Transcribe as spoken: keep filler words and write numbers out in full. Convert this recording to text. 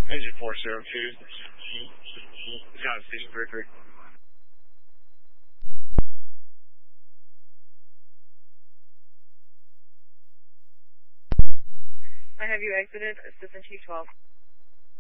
Engine four zero two. John, station three three. I have you exited Assistant Chief twelve.